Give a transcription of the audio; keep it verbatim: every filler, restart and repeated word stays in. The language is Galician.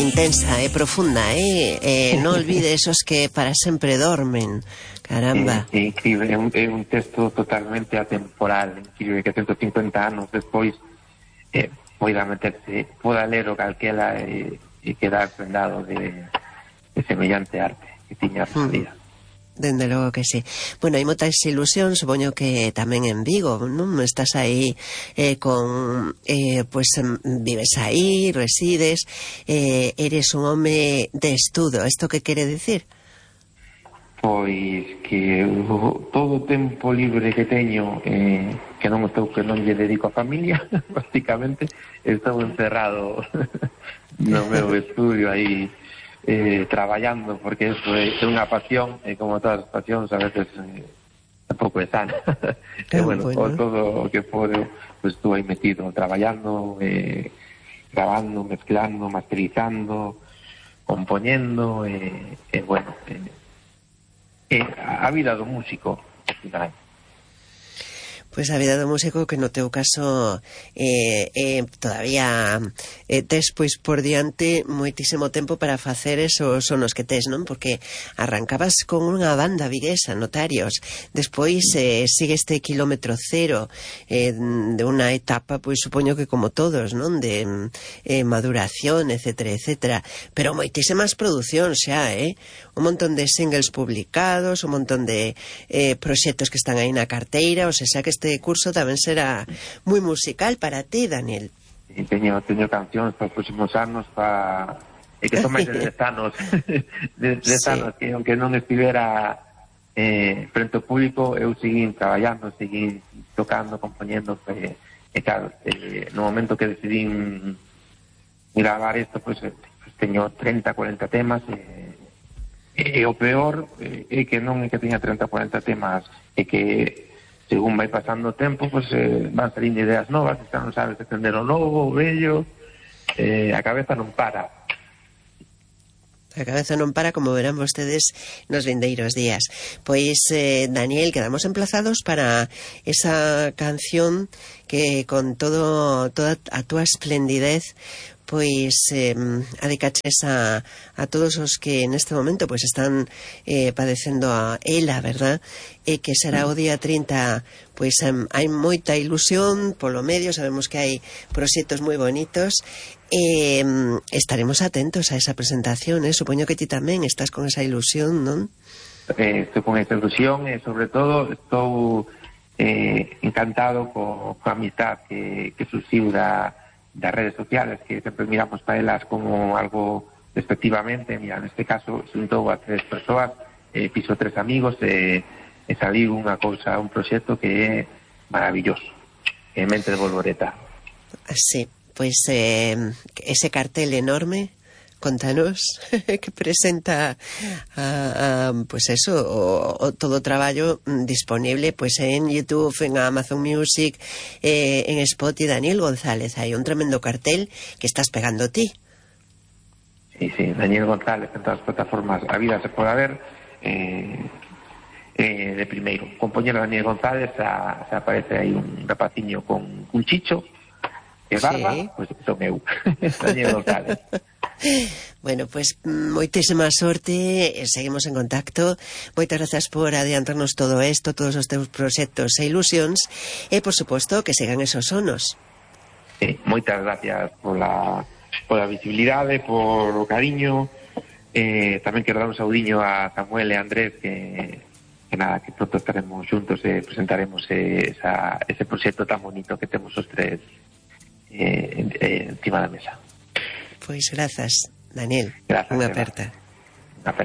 intensa e eh, profunda, eh? eh non olvide esos que para sempre dormen. Caramba. É, é incrível, é un, é un texto totalmente atemporal, incrível que ciento cincuenta anos despois eh, poida meterse, poda ler o calquela e, e quedar prendado de, de semellante arte que tiña a Rosalía. Mm. Dende logo que sí. Bueno, hai moita ilusión, supoño que tamén en Vigo, non? Estás aí eh, con... Eh, pues vives aí, resides, eh, eres un home de estudo. Isto que quere dicir? Pois que o, todo o tempo libre que teño eh, que non estou, que non lle dedico a familia básicamente, estou encerrado no meu estudio aí eh, traballando, porque eso é, é unha pasión e como todas as pasións a veces eh, tampouco é sana. E bueno, bueno. O, todo o que podo pues, estou aí metido traballando, eh, grabando, mezclando, masterizando, compoñendo e eh, eh, bueno eh, Eh, a vida do músico, final. Pois a vida do músico que no teu caso eh, eh, todavía eh, tes pois por diante moitísimo tempo para facer esos sonos que tes, non? Porque arrancabas con unha banda viguesa, Notarios, despois eh, sigue este kilómetro cero eh, de unha etapa, pois supoño que como todos, non? De eh, maduración, etcétera, etcétera, pero moitísimas producións xa, eh? Un montón de singles publicados, un montón de eh, proxectos que están aí na carteira, ou sea que este curso tamén será moi musical para ti, Daniel. Sí, teño, teño cancións para os próximos anos, para... e que son máis de dez anos de dez sí. anos que aunque non estivera eh, frente ao público eu seguín traballando, seguín tocando, compoñendo e, e claro, eh, no momento que decidín gravar isto, pues, pues teño treinta, cuarenta temas e, e o peor é eh, que non é que teña treinta, cuarenta temas, é que según vai pasando o tempo, pues, eh, van salindo ideas novas, xa non sabes defender o novo, o bello, eh, a cabeza non para. A cabeza non para, como verán vostedes nos vindeiros días. Pois, eh, Daniel, quedamos emplazados para esa canción que con todo toda a túa esplendidez pois eh, adicaches a, a todos os que neste momento pois están eh, padecendo a ela, verdad? E que será o día trinta, pois eh, hai moita ilusión polo medio, sabemos que hai proxectos moi bonitos e eh, estaremos atentos a esa presentación, eh? Supoño que ti tamén estás con esa ilusión, non? Eh, estou con esa ilusión e sobre todo estou eh, encantado co, co amistad que, que surxiu da das redes sociales, que sempre miramos para elas como algo despectivamente. Mira, neste caso xuntou a tres persoas, eh, fixo tres amigos e, e saliu unha cousa, un proxecto que é maravilloso, en Mente de Bolboreta. Sí, pois eh, ese cartel enorme, contanos, que presenta a, a, pues eso, o, o todo o traballo disponible pues en YouTube, en Amazon Music, eh, en Spotify. Daniel González, hai un tremendo cartel que estás pegando ti. Sí, sí, Daniel González en todas as plataformas a vida se pode ver. eh, eh, de primeiro, compañero Daniel González, a, se aparece aí un rapaciño con un chicho e barba, sí. Pois pues son eu, Daniel González. Bueno, pues moitísima sorte, seguimos en contacto. Moitas grazas por adiantarnos todo isto, todos os teus proxectos e ilusións e, por suposto, que sigan esos sonos. Sí, moitas gracias pola, pola visibilidade, por o cariño. Eh, tamén quero dar un saudiño a Samuel e a Andrés, que, que nada, que pronto estaremos juntos e presentaremos esa, ese proxecto tan bonito que temos os tres eh, eh, encima da mesa. Pois grazas, Daniel. Gracias. Unha aperta.